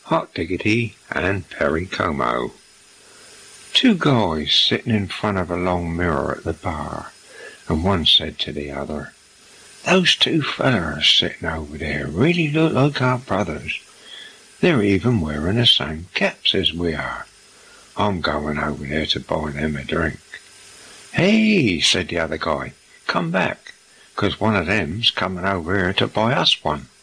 Hot Diggity and Perry Como. Two guys sitting in front of a long mirror at the bar, and one said to the other, "Those two fellers sitting over there really look like our brothers. They're even wearing the same caps as we are. I'm going over there to buy them a drink." "Hey," said the other guy, "come back, 'cause one of them's coming over here to buy us one."